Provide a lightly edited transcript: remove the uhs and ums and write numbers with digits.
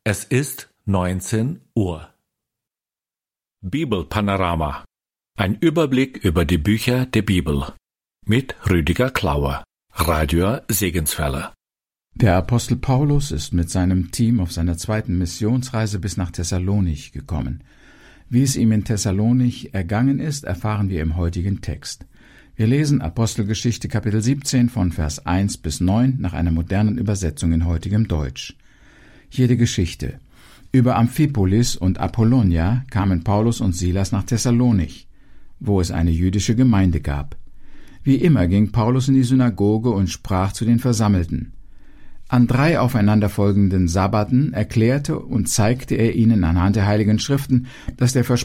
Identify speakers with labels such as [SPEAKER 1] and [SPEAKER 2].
[SPEAKER 1] Es ist 19 Uhr. Bibelpanorama. Ein Überblick über die Bücher der Bibel. Mit Rüdiger Klauer, Radio Segenswelle.
[SPEAKER 2] Der Apostel Paulus ist mit seinem Team auf seiner zweiten Missionsreise bis nach Thessalonich gekommen. Wie es ihm in Thessalonich ergangen ist, erfahren wir im heutigen Text. Wir lesen Apostelgeschichte Kapitel 17 von Vers 1 bis 9 nach einer modernen Übersetzung in heutigem Deutsch. Hier die Geschichte. Über Amphipolis und Apollonia kamen Paulus und Silas nach Thessalonich, wo es eine jüdische Gemeinde gab. Wie immer ging Paulus in die Synagoge und sprach zu den Versammelten. An 3 aufeinanderfolgenden Sabbaten erklärte und zeigte er ihnen anhand der Heiligen Schriften, dass der